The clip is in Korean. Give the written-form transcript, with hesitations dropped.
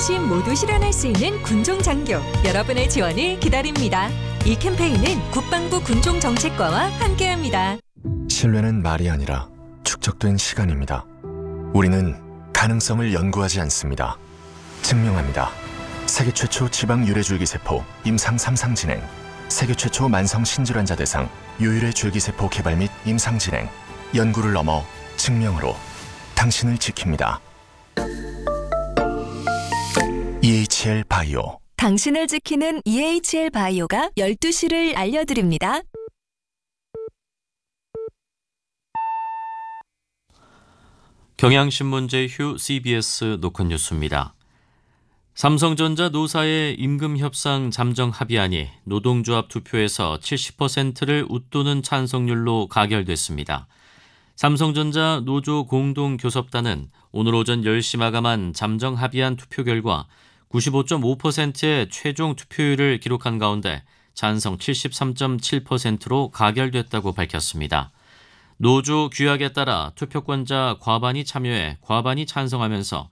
안심 모두 실현할 수 있는 군종장교, 여러분의 지원을 기다립니다. 이 캠페인은 국방부 군종정책과와 함께합니다. 신뢰는 말이 아니라 축적된 시간입니다. 우리는 가능성을 연구하지 않습니다. 증명합니다. 세계 최초 지방 유래줄기세포 임상 3상 진행, 세계 최초 만성 신질환자 대상 유일의 줄기세포 개발 및 임상 진행, 연구를 넘어 증명으로 당신을 지킵니다. EHL 바이오. 당신을 지키는 EHL 바이오가 12시를 알려드립니다. 경향신문 제휴 CBS 노컷뉴스입니다. 삼성전자 노사의 임금협상 잠정 합의안이 노동조합 투표에서 70%를 웃도는 찬성률로 가결됐습니다. 삼성전자 노조 공동교섭단은 오늘 오전 10시 마감한 잠정 합의안 투표 결과 95.5%의 최종 투표율을 기록한 가운데 찬성 73.7%로 가결됐다고 밝혔습니다. 노조 규약에 따라 투표권자 과반이 참여해 과반이 찬성하면서